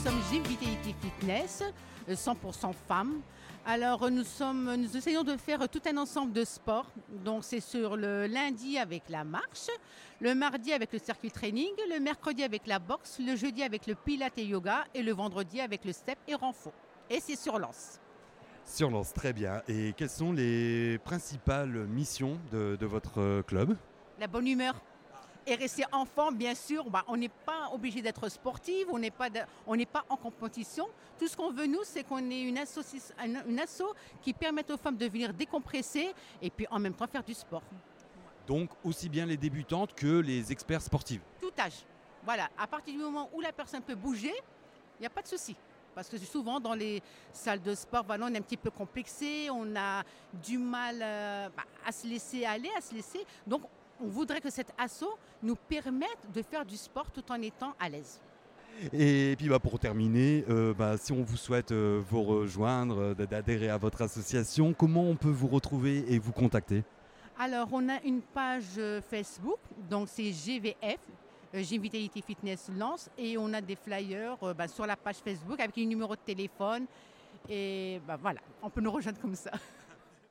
sommes Gym Vitality Fitness, 100% femmes. Alors nous essayons de faire tout un ensemble de sports. Donc c'est sur le lundi avec la marche, le mardi avec le circuit training, le mercredi avec la boxe, le jeudi avec le pilates et yoga et le vendredi avec le step et renfort. Et c'est sur Lens. Sur Lens, très bien. Et quelles sont les principales missions de votre club ? La bonne humeur. Et rester enfant, bien sûr, on n'est pas obligé d'être sportif, on n'est pas en compétition. Tout ce qu'on veut, nous, c'est qu'on ait une asso qui permette aux femmes de venir décompresser et puis en même temps faire du sport. Donc aussi bien les débutantes que les experts sportifs. Tout âge. Voilà, à partir du moment où la personne peut bouger, il n'y a pas de souci. Parce que souvent, dans les salles de sport, on est un petit peu complexé, on a du mal à se laisser aller, à se laisser. Donc, on voudrait que cet asso nous permette de faire du sport tout en étant à l'aise. Et puis pour terminer, si on vous souhaite vous rejoindre, d'adhérer à votre association, comment on peut vous retrouver et vous contacter ? Alors, on a une page Facebook, donc c'est GVF, Gym Vitality Fitness Lens, et on a des flyers sur la page Facebook avec les numéros de téléphone. Et voilà, on peut nous rejoindre comme ça.